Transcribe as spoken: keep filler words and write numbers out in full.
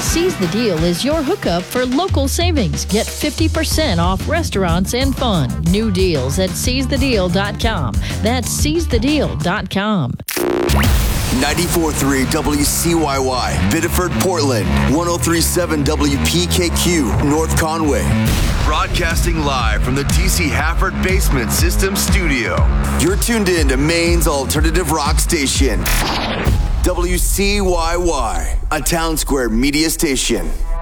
Seize the Deal is your hookup for local savings. Get fifty percent off restaurants and fun. New deals at seize the deal dot com. That's seize the deal dot com. ninety-four point three W C Y Y, Biddeford, Portland. one oh three point seven W P K Q, North Conway. Broadcasting live from the D C Hafford Basement System Studio. You're tuned in to Maine's alternative rock station. W C Y Y, a Town Square media station.